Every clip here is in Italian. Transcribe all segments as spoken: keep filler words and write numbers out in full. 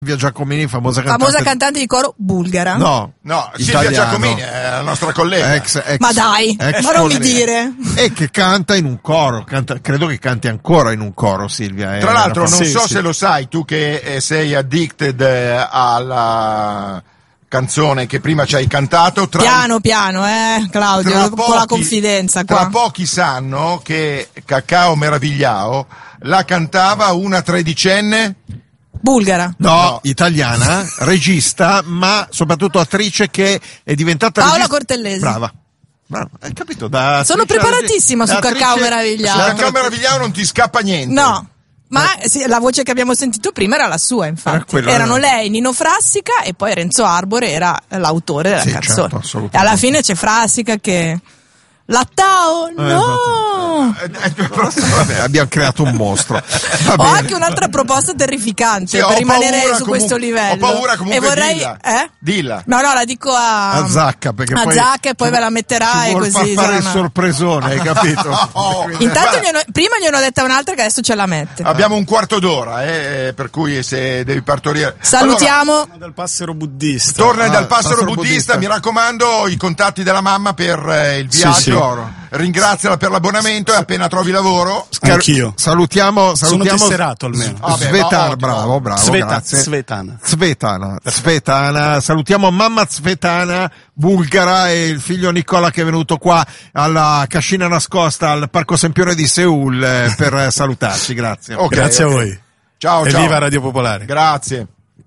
Silvia Giacomini, famosa cantante. Famosa cantante di coro bulgara. No, no, Silvia italiano. Giacomini è la nostra collega. Ex, ex, ma dai, ex ma non mi collega. dire. E che canta in un coro, canta, credo che canti ancora in un coro, Silvia. Tra l'altro, non sì, so sì. se lo sai, tu che eh, sei addicted eh, alla canzone che prima ci hai cantato. Tra Piano piano, eh, Claudio, tra con pochi- la confidenza qua. Tra pochi sanno che Cacao Meravigliao la cantava una tredicenne. Bulgara. No, No. italiana, regista, ma soprattutto attrice che è diventata Paola regista. Cortellesi. Brava. Brava, hai capito? Da Sono attrice a preparatissima regi- su da Cacao attrice- Meravigliao. da Cacao Meravigliao non ti scappa niente. No. Ma sì, la voce che abbiamo sentito prima era la sua, infatti. Eh, quella Erano era- lei, Nino Frassica e poi Renzo Arbore era l'autore della Sì, canzone. certo, assolutamente. E alla fine c'è Frassica che... Lattao? No! Eh, eh, Vabbè, abbiamo creato un mostro. Va Ho bene. anche un'altra proposta terrificante Sì, ho per rimanere paura su comunque- questo livello. ho paura comunque, e vorrei, dilla. eh? Dilla. No, no, la dico a, A Zacca, perché a poi Zacca e poi ci ve la vu- metterà ci e vuol così far fare sarà il una- sorpresone, hai capito? Oh, Quindi- Intanto Guarda, gliene ho- prima gliene ho detta un'altra che adesso ce la mette. abbiamo un quarto d'ora, eh, per cui se devi partorire. Salutiamo. Allora, Dal passero buddista. torna Ah, dal passero passero buddista, buddista. mi raccomando i contatti della mamma per eh, il Sì, viaggio. sì. Ringraziala per l'abbonamento e appena trovi lavoro. Scar- Anch'io. Salutiamo, Sono salutiamo tesserato almeno. Vabbè, Svetana, ottimo. bravo, bravo, Sveta- grazie. Svetana. Svetana, Svetana, salutiamo mamma Svetana, bulgara, e il figlio Nicola che è venuto qua alla cascina nascosta al Parco Sempione di Seul eh, per salutarci, grazie. Ok, Grazie ok. a voi. Ciao, E ciao. viva Radio Popolare. Grazie.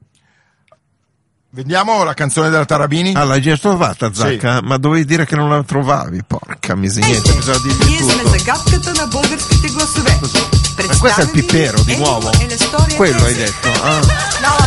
Vediamo la canzone della Tarabini. Ah, l'hai già trovata, Zacca? Ma dovevi dire che non la trovavi, porca miseria, niente, bisogna dirgli Ние сме tutto. загадката на българските гласове. Ma questo è il pipero, di nuovo? Quello hai detto? Ah. No,